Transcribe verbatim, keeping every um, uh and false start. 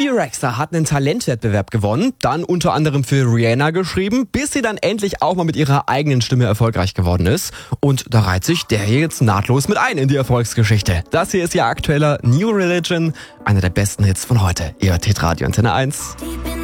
Bibi Rexha hat einen Talentwettbewerb gewonnen, dann unter anderem für Rihanna geschrieben, bis sie dann endlich auch mal mit ihrer eigenen Stimme erfolgreich geworden ist. Und da reiht sich der hier jetzt nahtlos mit ein in die Erfolgsgeschichte. Das hier ist ihr aktueller New Religion, einer der besten Hits von heute. Ihr hört Hitradio Antenne eins.